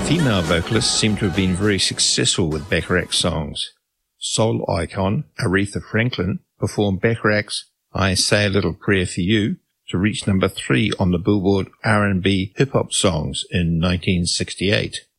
Female vocalists seem to have been very successful with Bacharach's songs. Soul icon Aretha Franklin performed Bacharach's I Say a Little Prayer for You to reach number 3 on the Billboard R&B hip-hop songs in 1968.